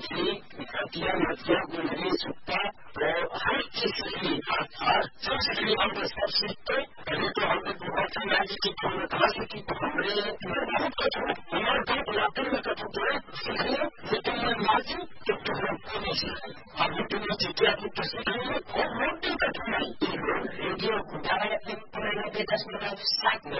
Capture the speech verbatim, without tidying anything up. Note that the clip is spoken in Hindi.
थी, घटिया घटिया गुजरी सुखता, तो हर चीज सीखी और सब सीखी हम तो सब सीखते। पहले तो हमने बहुत समाज की हमने कहा सीखी, तो हमने बहुत कठोर हमारे बहुत लाते में कठोर सीखी, लेकिन मैं माजी तो तुमको नहीं सीखी। अभी तुमने जितना कुछ सीखी और बहुत दिन कठिनाई रेडियो दस मिनट सात में